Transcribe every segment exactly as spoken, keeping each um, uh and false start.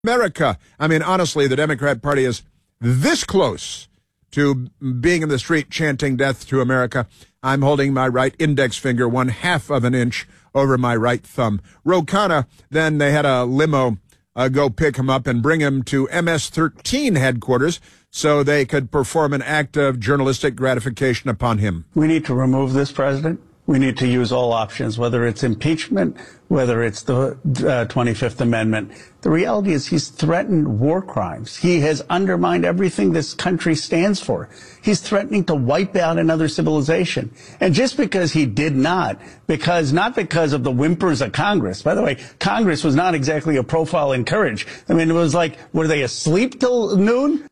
America. I mean, honestly, the Democrat Party is this close to being in the street chanting death to America. I'm holding my right index finger one half of an inch over my right thumb. Ro Khanna, then they had a limo uh, go pick him up and bring him to M S thirteen headquarters so they could perform an act of journalistic gratification upon him. We need to remove this president. We need to use all options, whether it's impeachment, whether it's the uh, twenty-fifth Amendment. The reality is he's threatened war crimes. He has undermined everything this country stands for. He's threatening to wipe out another civilization. And just because he did not, because not because of the whimpers of Congress. By the way, Congress was not exactly a profile in courage. I mean, it was like, were they asleep till noon?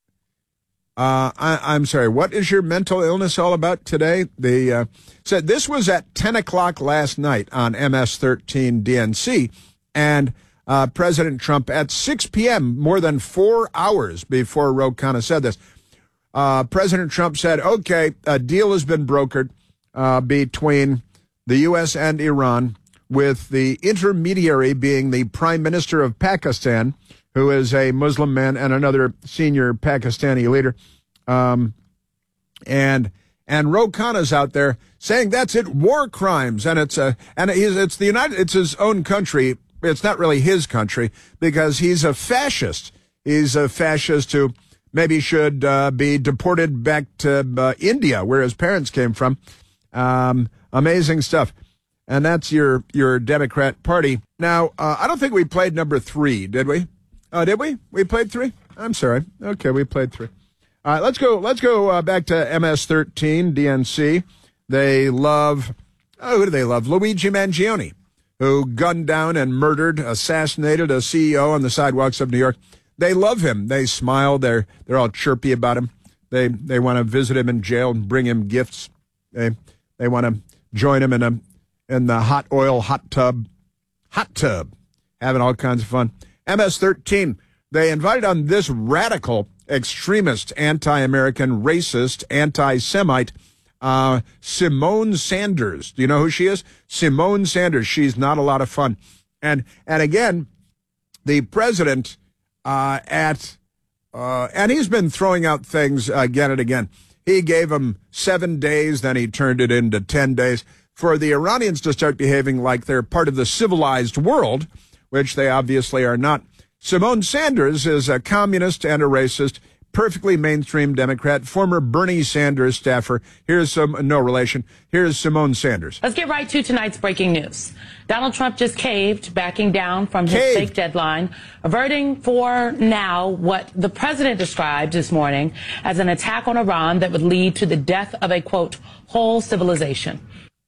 Uh, I, I'm sorry, what is your mental illness all about today? The uh, said this was at ten o'clock last night on M S thirteen D N C, and uh, President Trump at six p.m., more than four hours before Ro Khanna said this, uh, President Trump said, okay, a deal has been brokered uh, between the U S and Iran, with the intermediary being the Prime Minister of Pakistan, who is a Muslim man, and another senior Pakistani leader. Um, and and Ro Khanna's out there saying that's it, war crimes, and it's a and he's, it's the United, it's his own country. It's not really his country because he's a fascist. He's a fascist who maybe should uh, be deported back to uh, India, where his parents came from. Um, amazing stuff. And that's your your Democrat Party. Now, uh, I don't think we played number three, did we? Oh, did we? We played three? I'm sorry. Okay, we played three. All right, let's go. Let's go uh, back to M S thirteen D N C. They love. Oh, who do they love? Luigi Mangione, who gunned down and murdered, assassinated a C E O on the sidewalks of New York. They love him. They smile. They're they're all chirpy about him. They they want to visit him in jail and bring him gifts. They they want to join him in a in the hot oil hot tub, hot tub, having all kinds of fun. M S thirteen, they invited on this radical, extremist, anti-American, racist, anti-Semite, uh, Symone Sanders. Do you know who she is? Symone Sanders. She's not a lot of fun. And and again, the president uh, at, uh, and he's been throwing out things again and again. He gave him seven days, then he turned it into ten days for the Iranians to start behaving like they're part of the civilized world, which they obviously are not. Symone Sanders is a communist and a racist, perfectly mainstream Democrat, former Bernie Sanders staffer. Here's some, no relation. Here's Symone Sanders. Let's get right to tonight's breaking news. Donald Trump just caved, backing down from his Caved. fake deadline, averting for now what the president described this morning as an attack on Iran that would lead to the death of a, quote, whole civilization.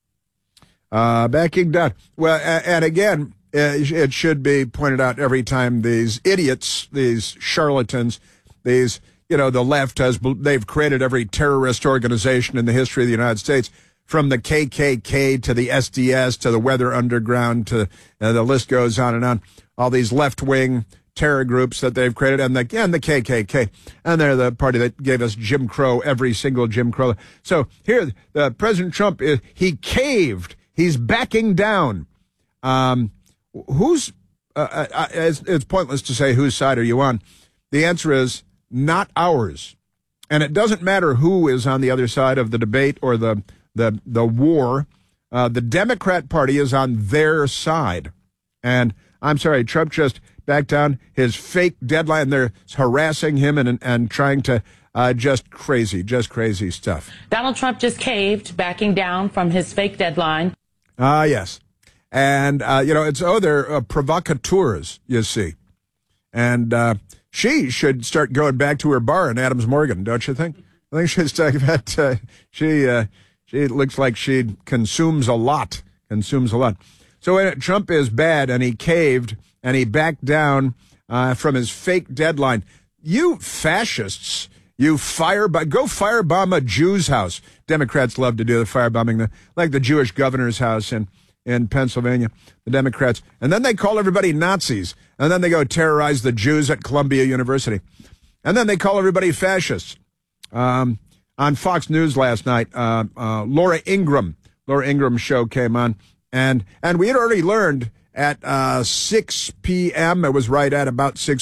Uh, backing down. Well, and again, it should be pointed out every time these idiots, these charlatans, these, you know, the left has, they've created every terrorist organization in the history of the United States, from the K K K to the S D S to the Weather Underground to uh, the list goes on and on. All these left-wing terror groups that they've created, and the, and the K K K. And they're the party that gave us Jim Crow, every single Jim Crow. So here, uh, President Trump, uh, he caved. He's backing down. Um, Who's, uh, uh, it's, it's pointless to say whose side are you on. The answer is not ours. And it doesn't matter who is on the other side of the debate or the, the, the war. Uh, the Democrat Party is on their side. And I'm sorry, Trump just backed down his fake deadline. They're harassing him and, and trying to, uh, just crazy, just crazy stuff. Donald Trump just caved, backing down from his fake deadline. Ah, uh, yes. And, uh, you know, it's, oh, they're uh, provocateurs, you see. And uh, she should start going back to her bar in Adams Morgan, don't you think? I think she's talking about, uh, she, uh, she looks like she consumes a lot, consumes a lot. So uh, Trump is bad, and he caved, and he backed down uh, from his fake deadline. You fascists, you fire, go firebomb a Jew's house. Democrats love to do the firebombing, the, like the Jewish governor's house in in Pennsylvania, the Democrats. And then they call everybody Nazis. And then they go terrorize the Jews at Columbia University. And then they call everybody fascists. Um, on Fox News last night, uh, uh, Laura Ingraham, Laura Ingram's show came on. And, and we had already learned at uh, six p.m. It was right at about six